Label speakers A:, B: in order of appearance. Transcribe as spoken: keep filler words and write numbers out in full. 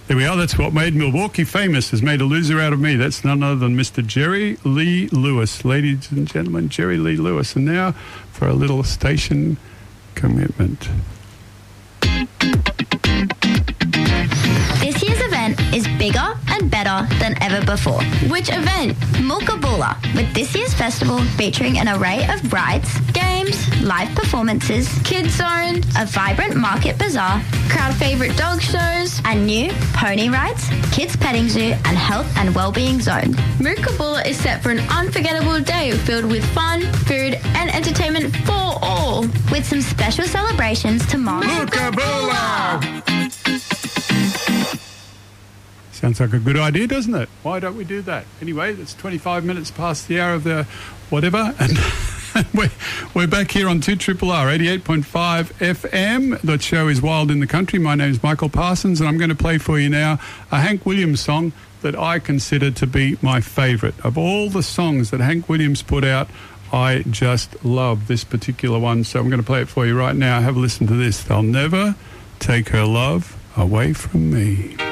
A: There we are. That's what made Milwaukee famous, has made a loser out of me. That's none other than Mister Jerry Lee Lewis. Ladies and gentlemen, Jerry Lee Lewis. And now for a little station commitment.
B: This year's event is bigger and better than ever before.
C: Which event?
B: Mookabulla, with this year's festival featuring an array of rides,
C: Games,
B: live performances,
C: Kids Zone,
B: a vibrant market bazaar,
C: crowd favourite dog shows,
B: and new pony rides, kids petting zoo, and health and wellbeing zone.
C: Mookabulla is set for an unforgettable day filled with fun, food, and entertainment for all.
B: With some special celebrations tomorrow.
A: Mookabulla! Sounds like a good idea, doesn't it? Why don't we do that? Anyway, it's twenty-five minutes past the hour of the whatever, and we're, we're back here on two R R R, eighty-eight point five F M. The show is Wild in the Country. My name is Michael Parsons, and I'm going to play for you now a Hank Williams song that I consider to be my favourite. Of all the songs that Hank Williams put out, I just love this particular one, so I'm going to play it for you right now. Have a listen to this. They'll never take her love away from me.